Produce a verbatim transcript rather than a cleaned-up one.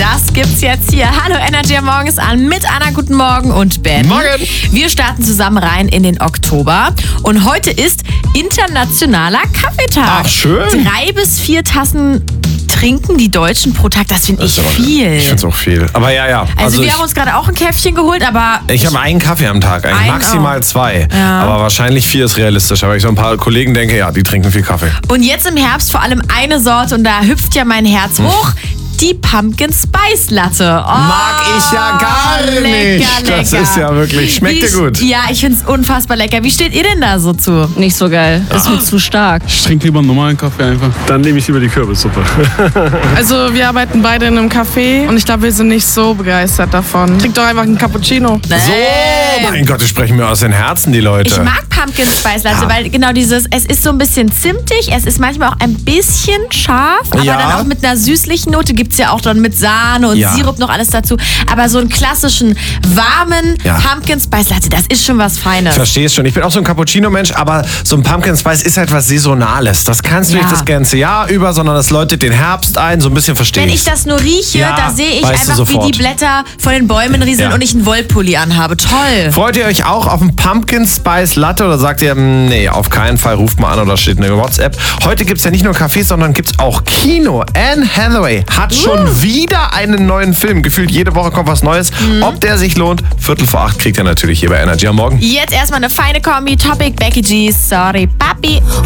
Das gibt's jetzt hier. Hallo, Energy am Morgen ist an mit Anna. Guten Morgen und Ben. Morgen. Wir starten zusammen rein in den Oktober. Und heute ist internationaler Kaffeetag. Ach, schön. Drei bis vier Tassen trinken die Deutschen pro Tag. Das finde ich Das ist aber- viel. Ich finde es auch viel. Aber ja, ja. also, Also wir ich, haben uns gerade auch ein Käffchen geholt, aber ich habe einen Kaffee am Tag, eigentlich Einen maximal auch. zwei. Ja. Aber wahrscheinlich vier ist realistisch. Aber ich so ein paar Kollegen denke, ja, die trinken viel Kaffee. und jetzt im Herbst vor allem eine Sorte und da hüpft ja mein Herz hoch. Die Pumpkin Spice Latte. Oh, Mag ich ja gar lecker, nicht. Das lecker. ist ja wirklich, schmeckt Wie dir gut. Ja, ich finde es unfassbar lecker. Wie steht ihr denn da so zu? Nicht so geil. Ist mir zu stark. Ich trinke lieber einen normalen Kaffee einfach. Dann nehme ich lieber die Kürbissuppe. Also wir arbeiten beide in einem Café und ich glaube, wir sind nicht so begeistert davon. Trink doch einfach einen Cappuccino. So, mein Gott, die sprechen mir aus den Herzen, die Leute. Ich mag Pumpkin Spice Latte, Ja. weil genau dieses, es ist so ein bisschen zimtig, es ist manchmal auch ein bisschen scharf, aber Ja. dann auch mit einer süßlichen Note. Gibt es ja auch dann mit Sahne und Ja. Sirup noch alles dazu. Aber so einen klassischen, warmen Ja. Pumpkin Spice Latte, das ist schon was Feines. Verstehst schon. Ich bin auch so ein Cappuccino-Mensch, aber so ein Pumpkin Spice ist halt was Saisonales. Das kannst du Ja. nicht das ganze Jahr über, sondern das läutet den Herbst ein. So ein bisschen verstehe Wenn ich. ich das nur rieche, Ja, da sehe ich weißt du einfach, wie sofort. die Blätter von den Bäumen rieseln Ja. und ich einen Wollpulli anhabe. Toll. Freut ihr euch auch auf einen Pumpkin Spice Latte oder sagt ihr, mm, nee, auf keinen Fall, ruft mal an oder steht eine WhatsApp. Heute gibt es ja nicht nur Kaffee, sondern gibt es auch Kino. Anne Hathaway hat schon wieder einen neuen Film. Gefühlt jede Woche kommt was Neues. Ob der sich lohnt, Viertel vor acht kriegt er natürlich hier bei Energy am Morgen. Jetzt erstmal eine feine Kombi. Topic Becky G. Sorry, Papi.